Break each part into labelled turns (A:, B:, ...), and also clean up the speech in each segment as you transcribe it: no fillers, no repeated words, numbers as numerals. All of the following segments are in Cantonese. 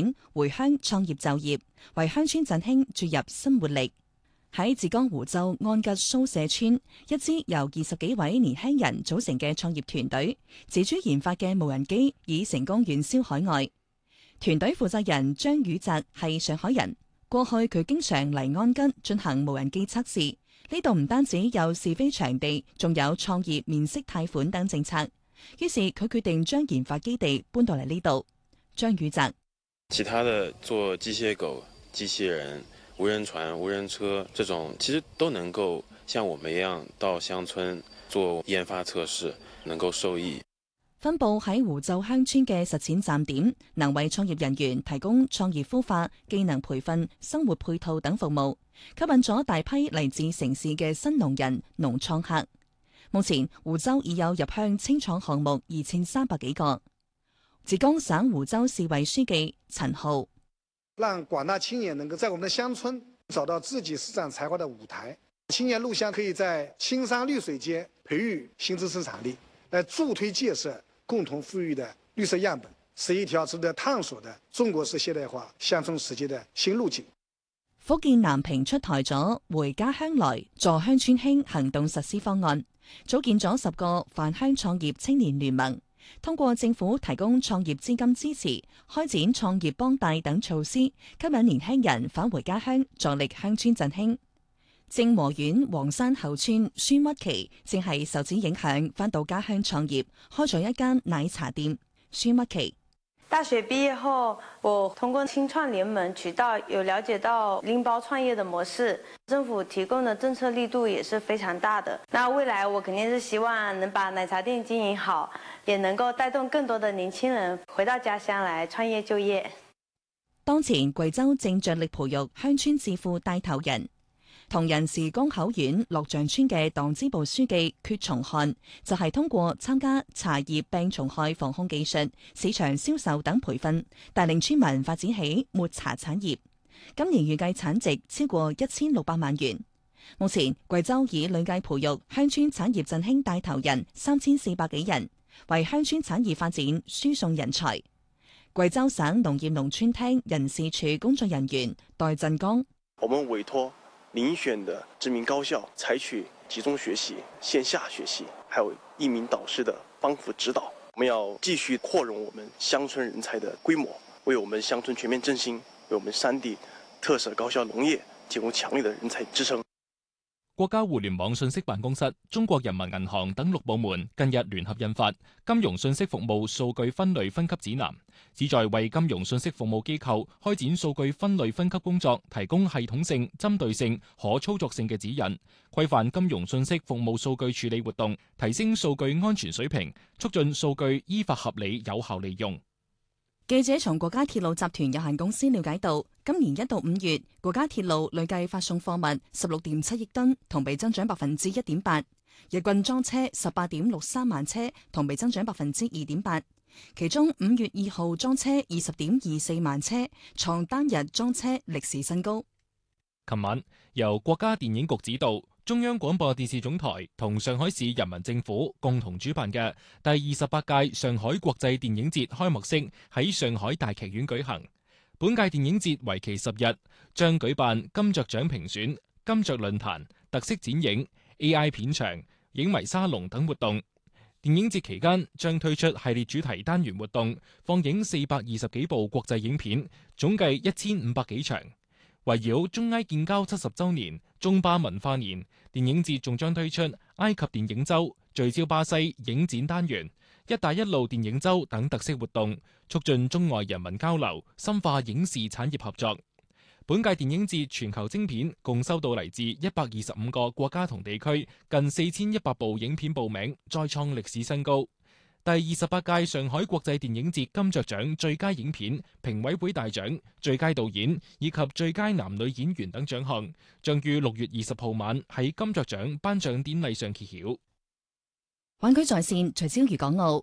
A: 境回鄉創業就業，為鄉村振興注入新活力。喺浙江湖州安吉蘇社村，一支由20幾位年輕人組成嘅創業團隊，自主研發嘅無人機已成功遠銷海外。團隊負責人張宇澤係上海人，過去佢經常嚟安吉進行無人機測試。呢度唔單止有試飛場地，仲有創業免息貸款等政策。於是佢決定將研發基地搬到嚟呢度。張宇澤：
B: 其他的做機械狗、機器人、無人船、無人車這種，其實都能夠像我們一樣到鄉村做研發測試，能夠受益。
A: 分佈喺湖州鄉村嘅實踐站點，能為創業人員提供創業孵化、技能培訓、生活配套等服務，吸引咗大批嚟自城市嘅新農人、農創客。目前湖州已有入鄉青創項目2300幾個。浙江省湖州市委書記陳浩：
C: 讓廣大青年能夠在我們的鄉村找到自己施展才華的舞台。青年入鄉可以在青山綠水間培育新知識產力，來助推建設共同富裕的綠色樣本，是一條值得探索的中國式現代化鄉村實踐的新路徑。
A: 福建南平出台咗回家鄉來助鄉村興行動實施方案，組建咗10個返鄉創業青年聯盟，通過政府提供創業資金支持，開展創業幫帶等措施，吸引年輕人返回家鄉，助力鄉村振興。正和縣黃山後村孫屈琪正係受此影響返到家鄉創業，開咗一間奶茶店。孫屈琪：
D: 大學畢業後，我通過青創聯盟渠道有了解到拎包創業的模式，政府提供的政策力度也是非常大的。那未來我肯定是希望能把奶茶店經營好，也能夠帶動更多的年輕人回到家鄉來創業就業。
A: 當前貴州正着力培育鄉村致富帶頭人。銅仁市江口縣樂象村嘅黨支部書記闕崇漢就係通過參加茶葉病蟲害防控技術、市場銷售等培訓，帶領村民發展起抹茶產業。今年預計產值超過1600萬元。目前貴州以累計培育鄉村產業振興帶頭人3400幾人，為鄉村產業發展輸送人才。貴州省農業農村廳人事處工作人員戴振剛：
E: 我們委託遴選的知名高校採取集中學習、線下學習，還有1名導師的幫扶指導。我們要繼續擴容我們鄉村人才的規模，為我們鄉村全面振興、為我們山地特色高效農業提供強力的人才支撐。
F: 國家互聯網信息辦公室、中國人民銀行等6部門近日聯合印發《金融信息服務數據分類分級指南》，旨在為金融信息服務機構開展數據分類分級工作提供系統性、針對性、可操作性嘅指引，規範金融信息服務數據處理活動，提升數據安全水平，促進數據依法合理有效利用。
A: 記者從國家鐵路集團有限公司了解到，今年1到5月，國家鐵路累計發送貨物16.7億噸，同比增長1.8%；日均裝車18.63萬車，同比增長2.8%。其中5月2號裝車20.24萬車，創單日裝車歷史新高。
F: 琴晚由國家電影局指導，中央廣播電視總台同上海市人民政府共同主辦嘅第28屆上海國際電影節開幕式喺上海大劇院舉行。本屆電影節為期10日，將舉辦金雀獎評選、金雀論壇、特色展映、AI 片場、影迷沙龍等活動。電影節期間將推出系列主題單元活動，放映420幾部國際影片，總計1500幾場。圍繞中埃建交70週年、中巴文化年，電影節仲將推出埃及電影週、聚焦巴西影展單元、一帶一路電影週等特色活動，促進中外人民交流，深化影視產業合作。本屆電影節全球精片共收到嚟自125個國家同地區近4100部影片報名，再創歷史新高。第28屆上海國際電影節金雀獎最佳影片、評委會大獎、最佳導演以及最佳男女演員等獎項，將於6月20號晚喺金雀獎頒獎典禮上揭曉。
A: 灣區在線聚焦粵港澳，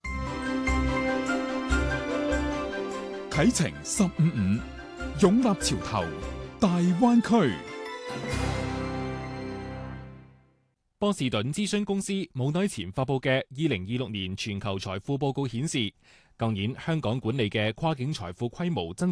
G: 啟程155，擁立潮頭，大灣區。
F: 波士頓諮詢公司冇耐前發佈嘅2026年全球財富報告顯示，舊年香港管理嘅跨境財富規模增